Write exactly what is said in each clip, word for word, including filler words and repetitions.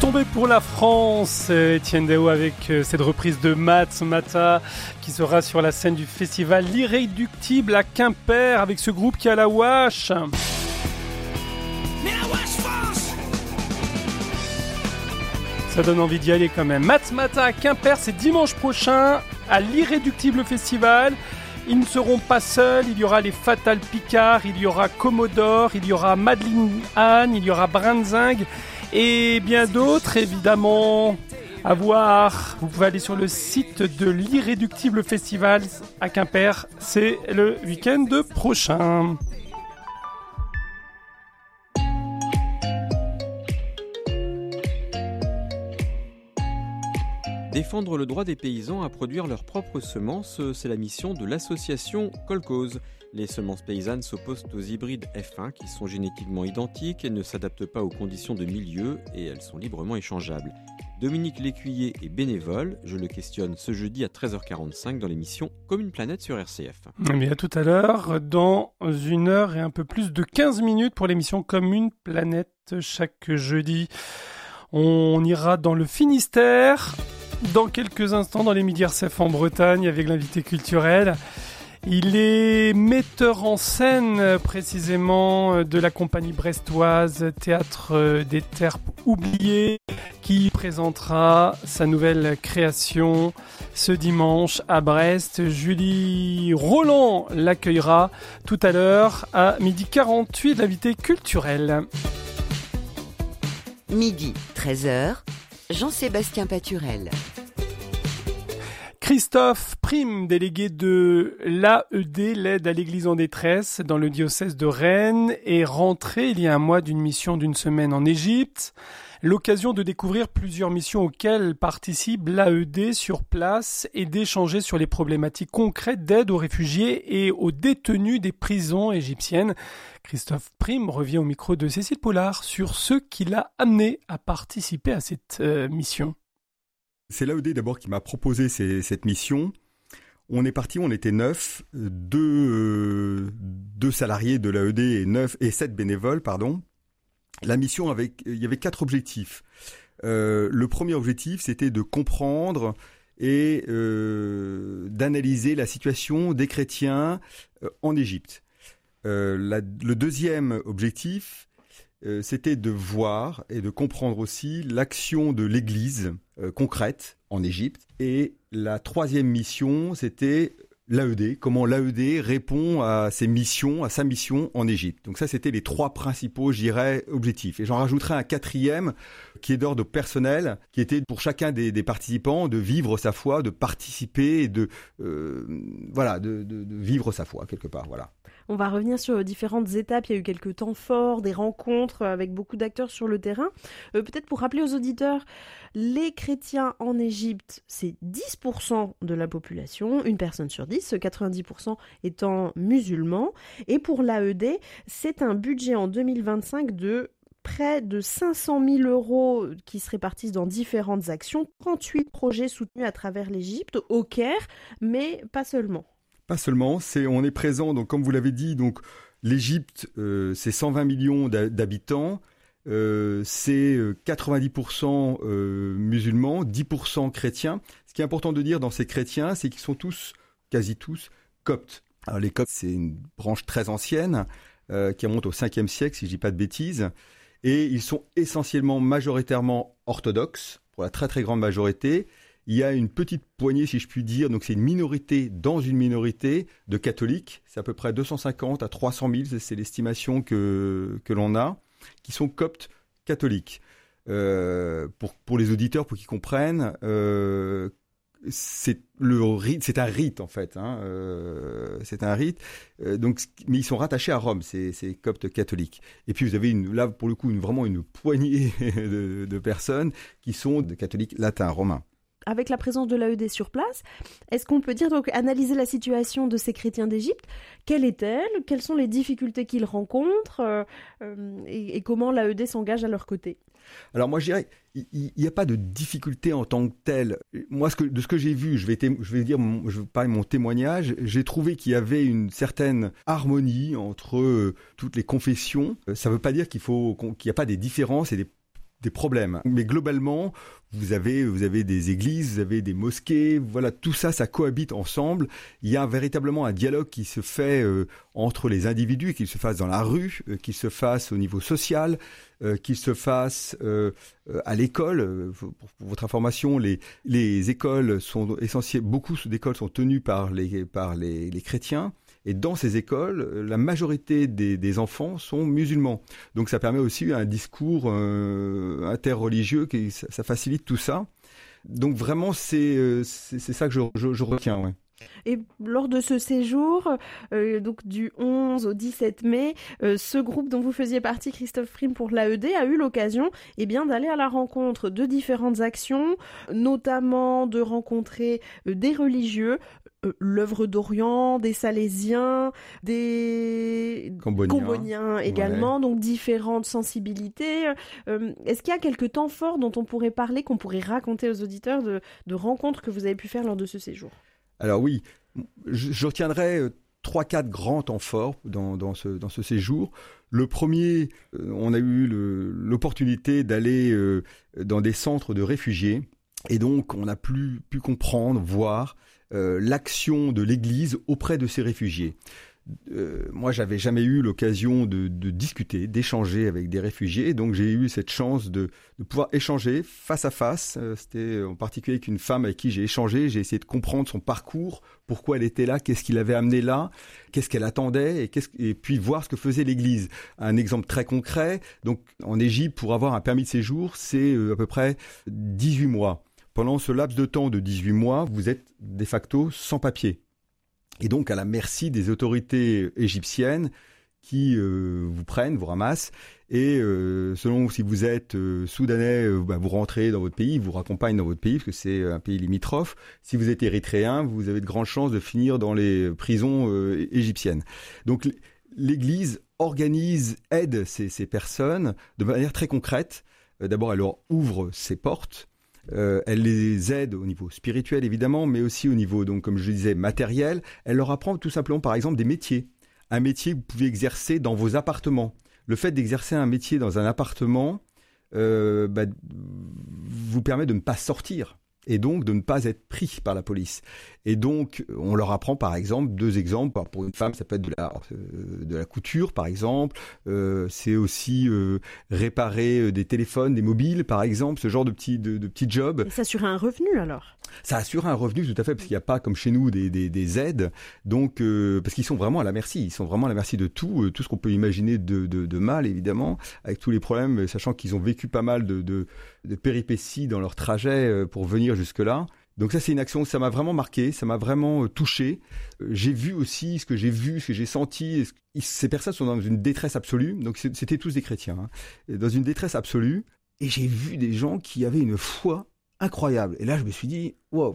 retombée pour la France. Etienne Dao avec cette reprise de Matmata qui sera sur la scène du festival L'Irréductible à Quimper avec ce groupe qui a la Wash. Ça donne envie d'y aller quand même. Matmata à Quimper, c'est dimanche prochain à l'Irréductible Festival. Ils ne seront pas seuls, il y aura les Fatal Picard, il y aura Commodore, il y aura Madeleine Anne, il y aura Branzing et bien d'autres évidemment à voir. Vous pouvez aller sur le site de l'Irréductible Festival à Quimper, c'est le week-end prochain. Défendre le droit des paysans à produire leurs propres semences, c'est la mission de l'association Colcause. Les semences paysannes s'opposent aux hybrides F un qui sont génétiquement identiques et ne s'adaptent pas aux conditions de milieu et elles sont librement échangeables. Dominique Lécuyer est bénévole, je le questionne ce jeudi à treize heures quarante-cinq dans l'émission Comme une planète sur R C F. Mais à tout à l'heure, dans une heure et un peu plus de quinze minutes pour l'émission Comme une planète chaque jeudi. On ira dans le Finistère. Dans quelques instants, dans les Midi R C F en Bretagne, avec l'invité culturel. Il est metteur en scène, précisément, de la compagnie brestoise Théâtre des Terpes Oubliées, qui présentera sa nouvelle création ce dimanche à Brest. Julie Roland l'accueillera tout à l'heure à midi quarante-huit, l'invité culturel. Midi, treize heures. Jean-Sébastien Paturel. Christophe Prime, délégué de l'A E D, l'aide à l'église en détresse, dans le diocèse de Rennes, est rentré il y a un mois d'une mission d'une semaine en Égypte. L'occasion de découvrir plusieurs missions auxquelles participe l'A E D sur place et d'échanger sur les problématiques concrètes d'aide aux réfugiés et aux détenus des prisons égyptiennes. Christophe Prime revient au micro de Cécile Pollard sur ce qui l'a amené à participer à cette euh, mission. C'est l'A E D d'abord qui m'a proposé ces, cette mission. On est parti, on était neuf, deux, euh, deux salariés de l'A E D et neuf et sept bénévoles, pardon. La mission avait, il y avait quatre objectifs. Euh, le premier objectif, c'était de comprendre et euh, d'analyser la situation des chrétiens euh, en Égypte. Euh, la, le deuxième objectif, euh, c'était de voir et de comprendre aussi l'action de l'Église euh, concrète en Égypte. Et la troisième mission, c'était l'A E D, comment l'A E D répond à ses missions, à sa mission en Égypte. Donc ça, c'était les trois principaux, je dirais, objectifs. Et j'en rajouterai un quatrième qui est d'ordre personnel, qui était pour chacun des, des participants de vivre sa foi, de participer, et de euh, voilà, de, de, de vivre sa foi quelque part. Voilà. On va revenir sur différentes étapes. Il y a eu quelques temps forts, des rencontres avec beaucoup d'acteurs sur le terrain. Euh, peut-être pour rappeler aux auditeurs, les chrétiens en Égypte, c'est dix pour cent de la population, une personne sur dix, quatre-vingt-dix pour cent étant musulmans. Et pour l'A E D, c'est un budget en deux mille vingt-cinq de près de cinq cent mille euros qui se répartissent dans différentes actions, trente-huit projets soutenus à travers l'Égypte, au Caire, mais pas seulement. Pas seulement, c'est, on est présent, donc comme vous l'avez dit, donc l'Égypte, euh, c'est cent vingt millions d'habitants, euh, c'est quatre-vingt-dix pour cent euh, musulmans, dix pour cent chrétiens. Ce qui est important de dire dans ces chrétiens, c'est qu'ils sont tous, quasi tous, coptes. Alors les coptes, c'est une branche très ancienne, euh, qui remonte au cinquième siècle, si je ne dis pas de bêtises, et ils sont essentiellement, majoritairement orthodoxes, pour la très très grande majorité. Il y a une petite poignée, si je puis dire, donc c'est une minorité dans une minorité de catholiques, c'est à peu près deux cent cinquante à trois cent mille, c'est l'estimation que, que l'on a, qui sont coptes catholiques. Euh, pour, pour les auditeurs, pour qu'ils comprennent, euh, c'est, le rite, c'est un rite en fait, hein, euh, c'est un rite, euh, donc, mais ils sont rattachés à Rome, ces, ces coptes catholiques. Et puis vous avez une, là pour le coup une, vraiment une poignée de, de personnes qui sont de catholiques latins, romains. Avec la présence de l'A E D sur place, est-ce qu'on peut dire, donc, analyser la situation de ces chrétiens d'Égypte? Quelle est-elle? Quelles sont les difficultés qu'ils rencontrent euh, euh, et, et comment l'A E D s'engage à leur côté? Alors moi je dirais, il n'y a pas de difficulté en tant que telle. Moi ce que, de ce que j'ai vu, je vais, té- je vais dire, mon, je vais parler de mon témoignage, j'ai trouvé qu'il y avait une certaine harmonie entre euh, toutes les confessions. Ça ne veut pas dire qu'il faut, qu'il n'y a pas des différences et des des problèmes. Mais globalement, vous avez, vous avez des églises, vous avez des mosquées, voilà, tout ça, ça cohabite ensemble. Il y a véritablement un dialogue qui se fait euh, entre les individus, qu'il se fasse dans la rue, euh, qu'il se fasse au niveau social, euh, qu'il se fasse euh, euh, à l'école. Pour, pour votre information, les, les écoles sont essentielles, beaucoup d'écoles sont tenues par les, par les, les chrétiens. Et dans ces écoles, la majorité des, des enfants sont musulmans. Donc ça permet aussi un discours euh, interreligieux, qui, ça, ça facilite tout ça. Donc vraiment, c'est, c'est, c'est ça que je, je, je retiens. Ouais. Et lors de ce séjour, euh, donc du onze au dix-sept mai, euh, ce groupe dont vous faisiez partie, Christophe Prime, pour l'A E D, a eu l'occasion eh bien, d'aller à la rencontre de différentes actions, notamment de rencontrer euh, des religieux, euh, l'œuvre d'Orient, des Salésiens, des Comboniens, Comboniens également, ouais. Donc différentes sensibilités. Euh, est-ce qu'il y a quelques temps forts dont on pourrait parler, qu'on pourrait raconter aux auditeurs de, de rencontres que vous avez pu faire lors de ce séjour ? Alors oui, je, je retiendrai trois, quatre grands temps forts dans, dans, ce, dans ce séjour. Le premier, on a eu le, l'opportunité d'aller euh, dans des centres de réfugiés. Et donc, on a pu, pu comprendre, voir euh, l'action de l'Église auprès de ces réfugiés. Euh, moi, j'avais jamais eu l'occasion de, de discuter, d'échanger avec des réfugiés, donc j'ai eu cette chance de, de pouvoir échanger face à face. Euh, c'était en particulier avec une femme avec qui j'ai échangé, j'ai essayé de comprendre son parcours, pourquoi elle était là, qu'est-ce qui l'avait amenée là, qu'est-ce qu'elle attendait, et, qu'est-ce, et puis voir ce que faisait l'Église. Un exemple très concret, donc en Égypte, pour avoir un permis de séjour, c'est euh, à peu près dix-huit mois. Pendant ce laps de temps de dix-huit mois, vous êtes de facto sans papier. Et donc à la merci des autorités égyptiennes qui euh, vous prennent, vous ramassent, et euh, selon si vous êtes euh, soudanais, euh, bah, vous rentrez dans votre pays, ils vous raccompagnent dans votre pays, parce que c'est un pays limitrophe. Si vous êtes érythréen, vous avez de grandes chances de finir dans les prisons euh, égyptiennes. Donc l'Église organise, aide ces, ces personnes de manière très concrète. Euh, d'abord, elle leur ouvre ses portes. Euh, elle les aide au niveau spirituel évidemment, mais aussi au niveau, donc comme je le disais, matériel. Elle leur apprend tout simplement par exemple des métiers. Un métier que vous pouvez exercer dans vos appartements. Le fait d'exercer un métier dans un appartement euh, bah, vous permet de ne pas sortir et donc de ne pas être pris par la police. Et donc, on leur apprend par exemple, deux exemples, pour une femme ça peut être de la, de la couture par exemple, euh, c'est aussi euh, réparer des téléphones, des mobiles par exemple, ce genre de petits, de, de petits jobs. Et s'assurer un revenu alors ? Ça assure un revenu tout à fait, parce qu'il n'y a pas comme chez nous des, des, des aides, donc euh, parce qu'ils sont vraiment à la merci, ils sont vraiment à la merci de tout, euh, tout ce qu'on peut imaginer de, de, de mal évidemment, avec tous les problèmes, sachant qu'ils ont vécu pas mal de, de, de péripéties dans leur trajet euh, pour venir jusque-là. Donc ça c'est une action, ça m'a vraiment marqué, ça m'a vraiment euh, touché. Euh, j'ai vu aussi ce que j'ai vu, ce que j'ai senti. Ce... Ces personnes sont dans une détresse absolue, donc c'était tous des chrétiens, hein, dans une détresse absolue, et j'ai vu des gens qui avaient une foi incroyable. Et là, je me suis dit, wow,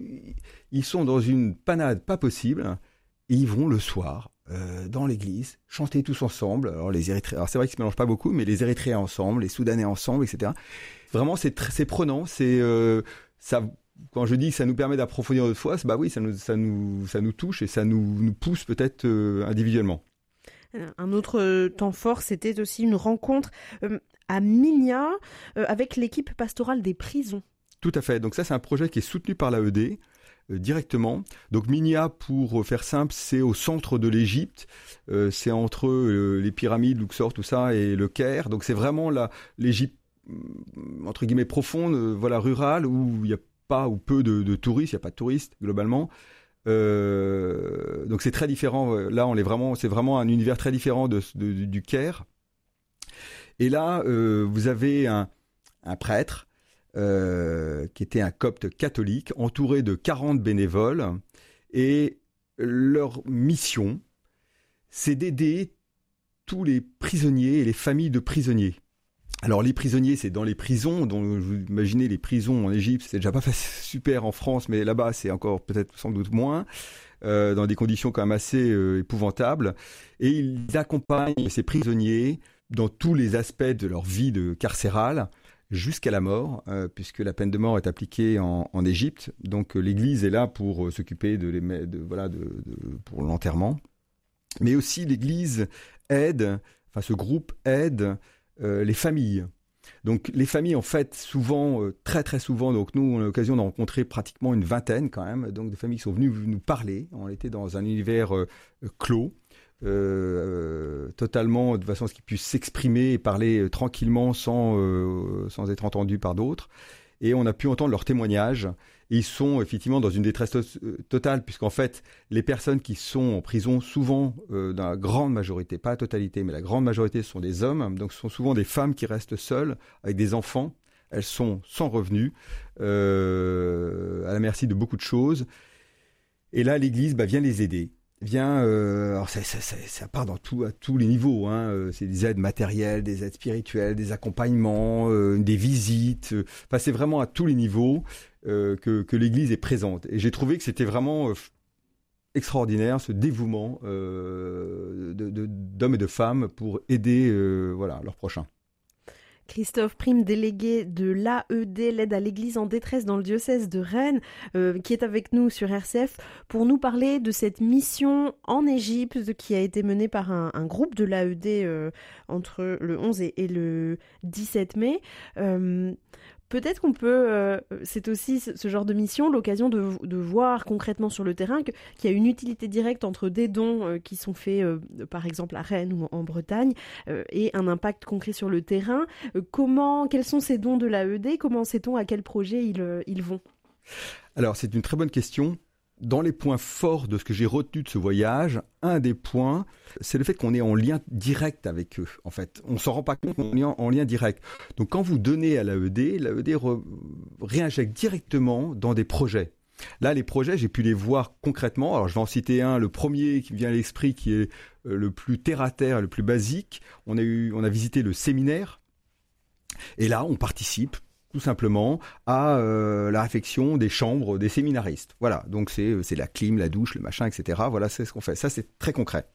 ils sont dans une panade pas possible, et ils vont le soir, euh, dans l'église, chanter tous ensemble. Alors, les Érythréens, alors c'est vrai qu'ils se mélangent pas beaucoup, mais les Érythréens ensemble, les Soudanais ensemble, et cetera. Vraiment, c'est, tr- c'est prenant, c'est, euh, ça, quand je dis que ça nous permet d'approfondir notre foi, c'est, bah oui, ça nous, ça nous, ça nous touche et ça nous, nous pousse peut-être euh, individuellement. Un autre temps fort, c'était aussi une rencontre euh, à Minya euh, avec l'équipe pastorale des prisons. Tout à fait. Donc ça, c'est un projet qui est soutenu par l'A E D euh, directement. Donc Minya, pour faire simple, c'est au centre de l'Égypte. Euh, c'est entre euh, les pyramides, Luxor, tout ça, et le Caire. Donc c'est vraiment la, l'Égypte, entre guillemets, profonde, euh, voilà, rurale, où il n'y a pas ou peu de, de touristes. Il n'y a pas de touristes, globalement. Euh, donc c'est très différent. Là, on est vraiment, c'est vraiment un univers très différent de, de, de, du Caire. Et là, euh, vous avez un, un prêtre Euh, qui était un copte catholique, entouré de quarante bénévoles, et leur mission, c'est d'aider tous les prisonniers et les familles de prisonniers. Alors les prisonniers, c'est dans les prisons, dont vous imaginez les prisons en Égypte, c'est déjà pas super en France, mais là-bas c'est encore peut-être sans doute moins, euh, dans des conditions quand même assez euh, épouvantables, et ils accompagnent ces prisonniers dans tous les aspects de leur vie de carcérale, jusqu'à la mort, euh, puisque la peine de mort est appliquée en, en Égypte. Donc euh, l'Église est là pour euh, s'occuper de, les, de voilà de, de pour l'enterrement, mais aussi l'Église aide, enfin ce groupe aide euh, les familles. Donc les familles, en fait, souvent, euh, très très souvent, donc nous, on a l'occasion d'en rencontrer pratiquement une vingtaine quand même, donc des familles qui sont venues nous parler. On était dans un univers euh, clos, euh, totalement de façon à ce qu'ils puissent s'exprimer et parler euh, tranquillement sans, euh, sans être entendus par d'autres. Et on a pu entendre leurs témoignages. Et ils sont effectivement dans une détresse to- totale, puisqu'en fait, les personnes qui sont en prison, souvent, euh, dans la grande majorité, pas la totalité, mais la grande majorité, ce sont des hommes. Donc, ce sont souvent des femmes qui restent seules, avec des enfants. Elles sont sans revenus, euh, à la merci de beaucoup de choses. Et là, l'Église bah, vient les aider. Vient, euh, alors ça, ça, ça, ça part dans tout, à tous les niveaux. Hein. C'est des aides matérielles, des aides spirituelles, des accompagnements, euh, des visites. Enfin, c'est vraiment à tous les niveaux euh, que, que l'Église est présente. Et j'ai trouvé que c'était vraiment euh, extraordinaire ce dévouement euh, de, de, d'hommes et de femmes pour aider euh, voilà, leurs prochains. Christophe Prime, délégué de l'A E D, l'aide à l'Église en détresse dans le diocèse de Rennes, euh, qui est avec nous sur R C F pour nous parler de cette mission en Égypte qui a été menée par un, un groupe de l'A E D euh, entre le onze et, et le dix-sept mai. Euh, Peut-être qu'on peut, euh, c'est aussi ce, ce genre de mission, l'occasion de, de voir concrètement sur le terrain que, qu'il y a une utilité directe entre des dons euh, qui sont faits, euh, par exemple à Rennes ou en, en Bretagne, euh, et un impact concret sur le terrain. Euh, comment, quels sont ces dons de l'A E D ? Comment sait-on à quel projet ils, euh, ils vont ? Alors, c'est une très bonne question. Dans les points forts de ce que j'ai retenu de ce voyage, un des points, c'est le fait qu'on est en lien direct avec eux, en fait. On s'en rend pas compte, on est en, en lien direct. Donc, quand vous donnez à l'A E D, l'A E D re, réinjecte directement dans des projets. Là, les projets, j'ai pu les voir concrètement. Alors, je vais en citer un, le premier qui me vient à l'esprit, qui est le plus terre-à-terre, le plus basique. On a eu, on a visité le séminaire. Et là, on participe tout simplement à euh, la réfection des chambres des séminaristes. Voilà, donc c'est, c'est la clim, la douche, le machin, et cetera. Voilà, c'est ce qu'on fait. Ça, c'est très concret.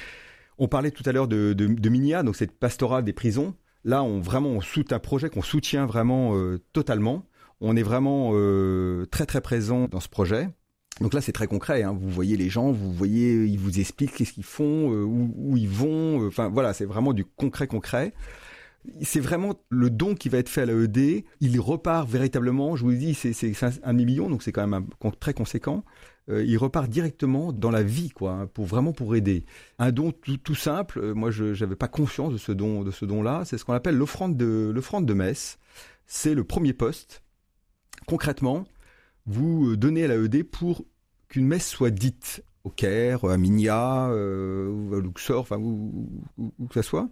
On parlait tout à l'heure de, de, de Minia, donc cette pastorale des prisons. Là, on vraiment on soutient un projet qu'on soutient vraiment euh, totalement. On est vraiment euh, très très présent dans ce projet. Donc là, c'est très concret. Hein. Vous voyez les gens, vous voyez, ils vous expliquent qu'est-ce qu'ils font, euh, où, où ils vont. Enfin, euh, voilà, c'est vraiment du concret concret. C'est vraiment le don qui va être fait à l'A E D. Il repart véritablement, je vous le dis, c'est, c'est un demi-million, donc c'est quand même un, très conséquent. Euh, il repart directement dans la vie, quoi, hein, pour vraiment pour aider. Un don tout, tout simple. Euh, moi, je n'avais pas conscience de ce don, de ce don-là. C'est ce qu'on appelle l'offrande de l'offrande de messe. C'est le premier poste. Concrètement, vous donnez à l'A E D pour qu'une messe soit dite au Caire, à Minia, euh, ou à Luxor, enfin où, où, où que ça soit.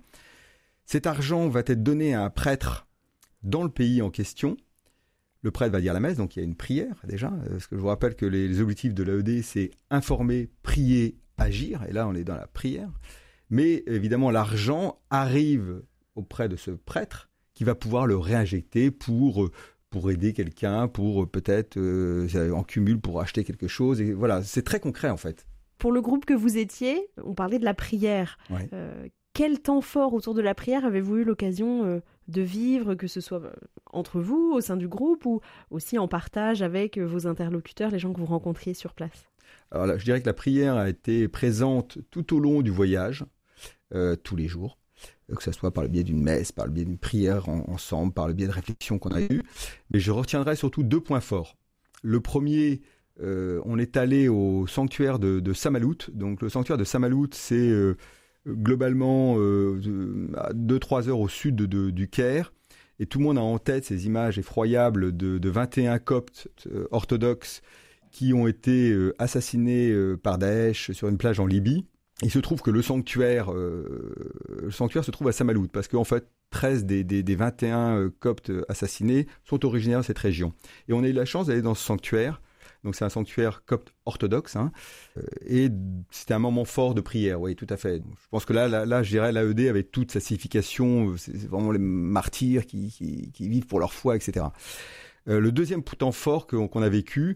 Cet argent va être donné à un prêtre dans le pays en question. Le prêtre va dire la messe, donc il y a une prière déjà. Parce que je vous rappelle que les, les objectifs de l'A E D, c'est informer, prier, agir. Et là, on est dans la prière. Mais évidemment, l'argent arrive auprès de ce prêtre qui va pouvoir le réinjecter pour, pour aider quelqu'un, pour peut-être euh, en cumul pour acheter quelque chose. Et voilà, c'est très concret en fait. Pour le groupe que vous étiez, on parlait de la prière. Ouais. Euh, Quel temps fort autour de la prière avez-vous eu l'occasion euh, de vivre, que ce soit euh, entre vous, au sein du groupe, ou aussi en partage avec euh, vos interlocuteurs, les gens que vous rencontriez sur place ? Alors là, je dirais que la prière a été présente tout au long du voyage, euh, tous les jours, que ce soit par le biais d'une messe, par le biais d'une prière en, ensemble, par le biais de réflexions qu'on a eues. Mais je retiendrai surtout deux points forts. Le premier, euh, on est allé au sanctuaire de, de Samalout. Donc le sanctuaire de Samalout, c'est... Euh, globalement euh, à deux à trois heures au sud de, de, du Caire, et tout le monde a en tête ces images effroyables de, de vingt et un coptes euh, orthodoxes qui ont été euh, assassinés euh, par Daesh sur une plage en Libye. Il se trouve que le sanctuaire, euh, le sanctuaire se trouve à Samalout, parce qu'en fait, treize des, des, des vingt et un euh, coptes assassinés sont originaires de cette région. Et on a eu la chance d'aller dans ce sanctuaire. Donc c'est un sanctuaire copte orthodoxe, hein, et c'était un moment fort de prière, oui, tout à fait. Je pense que là, là, là je dirais l'A E D avec toute sa signification, c'est vraiment les martyrs qui, qui, qui vivent pour leur foi, et cetera. Euh, le deuxième temps fort qu'on, qu'on a vécu,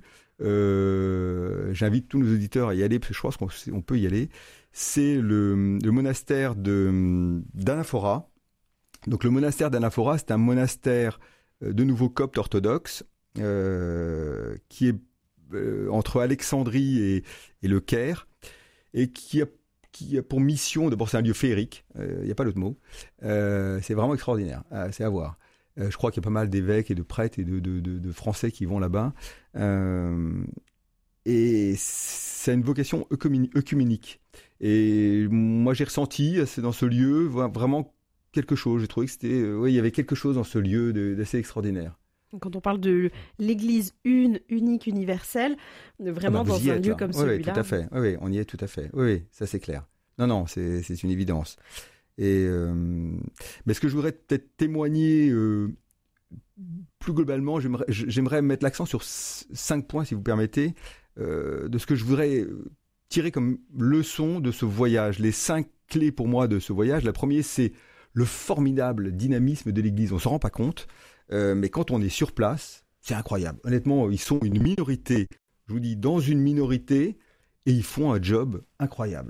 euh, j'invite tous nos auditeurs à y aller, parce que je pense qu'on on peut y aller, c'est le, le monastère de, d'Anaphora. Donc le monastère d'Anaphora, c'est un monastère de nouveau copte orthodoxe, euh, qui est Euh, entre Alexandrie et, et le Caire, et qui a, qui a pour mission, d'abord c'est un lieu féerique, il euh, n'y a pas d'autre mot, euh, c'est vraiment extraordinaire, euh, c'est à voir. Euh, je crois qu'il y a pas mal d'évêques et de prêtres et de, de, de, de Français qui vont là-bas. Euh, et c'est une vocation œcuménique. Et moi, j'ai ressenti, c'est dans ce lieu, vraiment quelque chose. J'ai trouvé que c'était, euh, oui, il y avait quelque chose dans ce lieu de, d'assez extraordinaire. Quand on parle de l'Église une, unique, universelle, vraiment ah bah dans un êtes, lieu là. comme oui, celui-là. Oui, tout à fait. Oui, oui, on y est tout à fait. Oui, oui, ça c'est clair. Non, non, c'est, c'est une évidence. Et, euh, mais ce que je voudrais peut-être témoigner euh, plus globalement, j'aimerais, j'aimerais mettre l'accent sur cinq points, si vous permettez, euh, de ce que je voudrais tirer comme leçon de ce voyage. Les cinq clés pour moi de ce voyage. La première, c'est le formidable dynamisme de l'Église. On ne s'en rend pas compte, euh, mais quand on est sur place, c'est incroyable. Honnêtement, ils sont une minorité, je vous dis, dans une minorité, et ils font un job incroyable.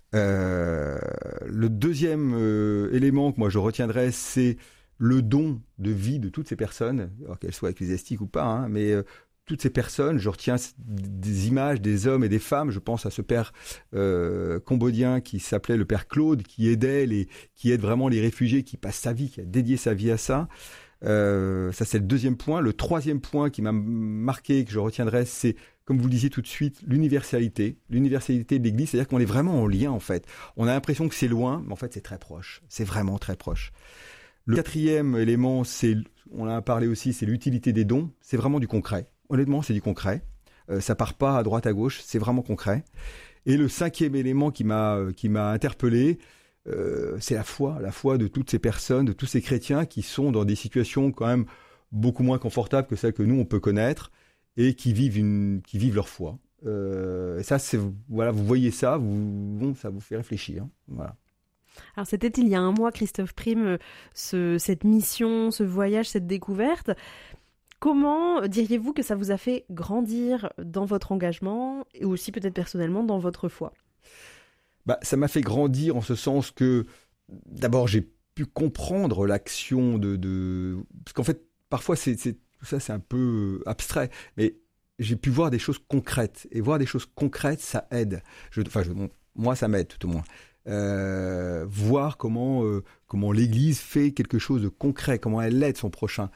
Euh, le deuxième euh, élément que moi je retiendrai, c'est le don de vie de toutes ces personnes, alors qu'elles soient ecclésiastiques ou pas, hein, mais euh, toutes ces personnes, je retiens des images des hommes et des femmes. Je pense à ce père euh, cambodgien qui s'appelait le père Claude, qui aidait les, qui aide vraiment les réfugiés, qui passe sa vie, qui a dédié sa vie à ça. Euh, ça, c'est le deuxième point. Le troisième point qui m'a marqué, que je retiendrai, c'est, comme vous le disiez tout de suite, l'universalité. L'universalité de l'Église, c'est-à-dire qu'on est vraiment en lien, en fait. On a l'impression que c'est loin, mais en fait, c'est très proche. C'est vraiment très proche. Le quatrième élément, c'est, on en a parlé aussi, c'est l'utilité des dons. C'est vraiment du concret. Honnêtement, c'est du concret. Euh, ça part pas à droite, à gauche. C'est vraiment concret. Et le cinquième élément qui m'a, qui m'a interpellé, Euh, c'est la foi, la foi de toutes ces personnes, de tous ces chrétiens qui sont dans des situations quand même beaucoup moins confortables que celles que nous on peut connaître et qui vivent une, qui vivent leur foi. Euh, et ça, c'est voilà, vous voyez ça, vous, bon, ça vous fait réfléchir. Voilà. Alors c'était il y a un mois, Christophe Prime, ce, cette mission, ce voyage, cette découverte. Comment diriez-vous que ça vous a fait grandir dans votre engagement et aussi peut-être personnellement dans votre foi ? Bah, ça m'a fait grandir en ce sens que, d'abord, j'ai pu comprendre l'action de... de... Parce qu'en fait, parfois, c'est, c'est, tout ça, c'est un peu abstrait, mais j'ai pu voir des choses concrètes. Et voir des choses concrètes, ça aide. Je, enfin, je, moi, ça m'aide, tout au moins. Euh, voir comment, euh, comment l'Église fait quelque chose de concret, comment elle aide son prochain.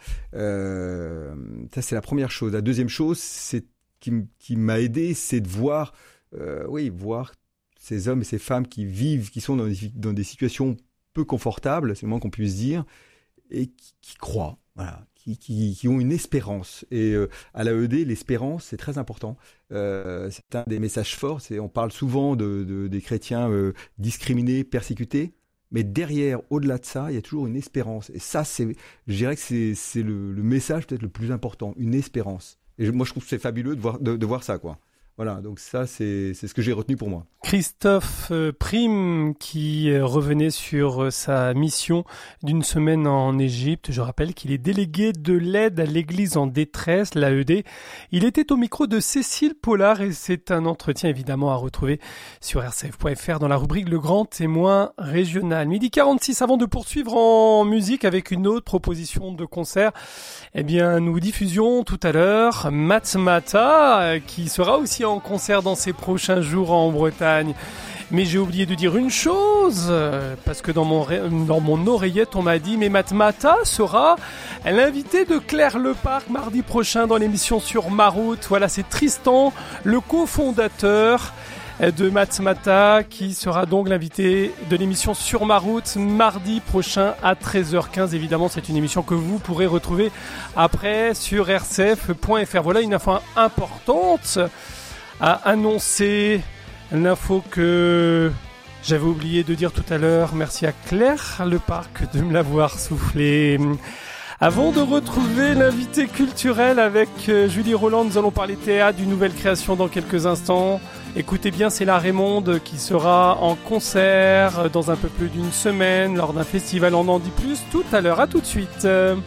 Euh, ça, c'est la première chose. La deuxième chose, c'est, qui, qui m'a aidé, c'est de voir... Euh, oui, voir... ces hommes et ces femmes qui vivent, qui sont dans des, dans des situations peu confortables, c'est le moins qu'on puisse dire, et qui, qui croient, voilà, qui, qui, qui ont une espérance. Et euh, à l'A E D, l'espérance, c'est très important. Euh, c'est un des messages forts. C'est, on parle souvent de, de, des chrétiens euh, discriminés, persécutés, mais derrière, au-delà de ça, il y a toujours une espérance. Et ça, c'est, je dirais que c'est, c'est le, le message peut-être le plus important, une espérance. Et je, moi, je trouve que c'est fabuleux de voir, de, de voir ça, quoi. Voilà, donc ça, c'est, c'est ce que j'ai retenu pour moi. Christophe Prime, qui revenait sur sa mission d'une semaine en Égypte. Je rappelle qu'il est délégué de l'aide à l'Église en détresse, l'A E D. Il était au micro de Cécile Pollard et c'est un entretien évidemment à retrouver sur r c f point f r dans la rubrique Le Grand Témoin Régional. Midi quarante-six, avant de poursuivre en musique avec une autre proposition de concert, eh bien, nous diffusions tout à l'heure Matmata, qui sera aussi en concert dans ces prochains jours en Bretagne. Mais j'ai oublié de dire une chose, parce que dans mon, dans mon oreillette, on m'a dit « Mais Matmata sera l'invité de Claire Leparc mardi prochain dans l'émission Sur ma route ». Voilà, c'est Tristan, le cofondateur de Matmata, qui sera donc l'invité de l'émission Sur ma route mardi prochain à treize heures quinze. Évidemment, c'est une émission que vous pourrez retrouver après sur r c f point f r. Voilà une info importante à annoncer, l'info que j'avais oublié de dire tout à l'heure. Merci à Claire Leparc de me l'avoir soufflé. Avant de retrouver l'invité culturel avec Julie Roland, nous allons parler théâtre, d'une nouvelle création dans quelques instants. Écoutez bien, c'est la Raymonde qui sera en concert dans un peu plus d'une semaine lors d'un festival. On en dit plus tout à l'heure. À tout de suite.